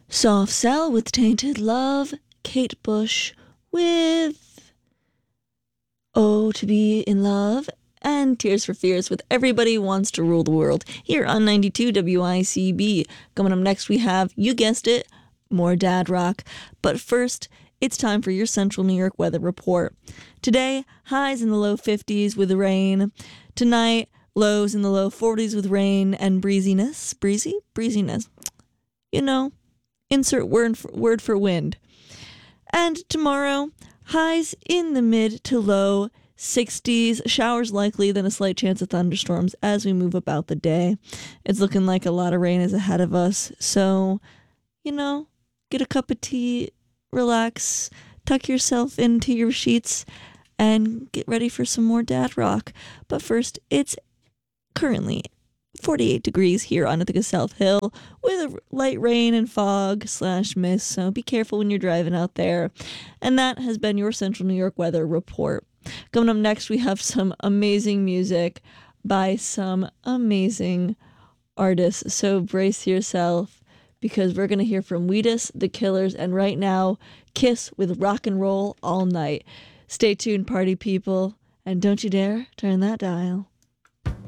Soft Cell with Tainted Love, Kate Bush with Oh to Be in Love, and Tears for Fears with Everybody Wants to Rule the World here on 92 WICB. Coming up next, we have, you guessed it, more dad rock. But first, it's time for your Central New York weather report. Today, highs in the low 50s with rain. Tonight, lows in the low 40s with rain and breeziness. Breeziness. You know, insert word for wind. And tomorrow, highs in the mid to low 60s, showers likely, then a slight chance of thunderstorms as we move about the day. It's looking like a lot of rain is ahead of us, so, get a cup of tea, relax, tuck yourself into your sheets, and get ready for some more dad rock. But first, it's currently 48 degrees here on Ithaca South Hill with a light rain and fog / mist, so be careful when you're driving out there. And that has been your Central New York weather report. Coming up next, we have some amazing music by some amazing artists, so brace yourself because we're going to hear from Wheatus, The Killers, and right now, Kiss with Rock and Roll All Night. Stay tuned, party people, and don't you dare turn that dial.